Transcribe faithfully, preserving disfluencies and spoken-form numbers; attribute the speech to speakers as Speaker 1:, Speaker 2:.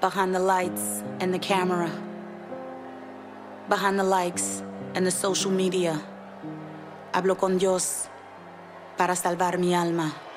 Speaker 1: Behind the lights and the camera. Behind the likes and the social media. Hablo con Dios para salvar mi alma.